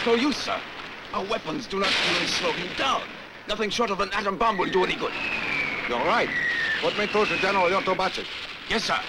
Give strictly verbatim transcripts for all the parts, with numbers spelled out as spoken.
no use, sir. Our weapons do not even slow him down. Nothing short of an atom bomb will do any good. You're right. Put me through to General Yotobashi. Yes, sir.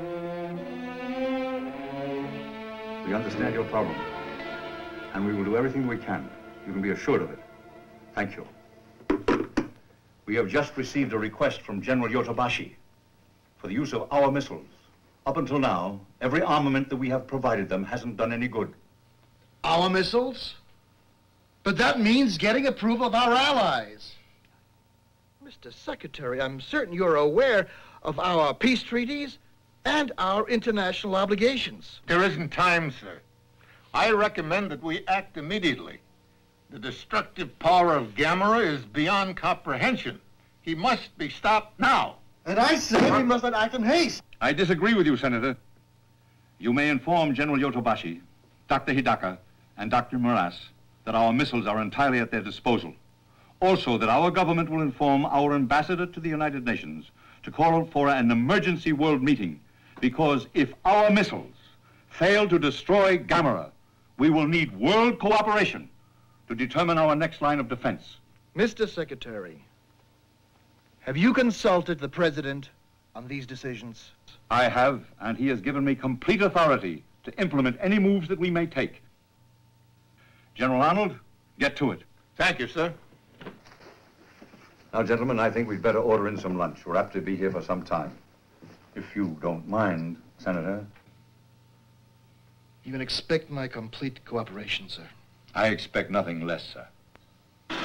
We understand your problem, and we will do everything we can. You can be assured of it. Thank you. We have just received a request from General Yotobashi for the use of our missiles. Up until now, every armament that we have provided them hasn't done any good. Our missiles? But that means getting approval of our allies. Mister Secretary, I'm certain you're aware of our peace treaties and our international obligations. There isn't time, sir. I recommend that we act immediately. The destructive power of Gamera is beyond comprehension. He must be stopped now. And I say we must not act in haste. I disagree with you, Senator. You may inform General Yotobashi, Doctor Hidaka, and Doctor Moras that our missiles are entirely at their disposal. Also, that our government will inform our ambassador to the United Nations to call for an emergency world meeting, because if our missiles fail to destroy Gamera, we will need world cooperation to determine our next line of defense. Mister Secretary, have you consulted the President on these decisions? I have, and he has given me complete authority to implement any moves that we may take. General Arnold, get to it. Thank you, sir. Now, gentlemen, I think we'd better order in some lunch. We're apt to be here for some time. If you don't mind, Senator. You can expect my complete cooperation, sir. I expect nothing less, sir.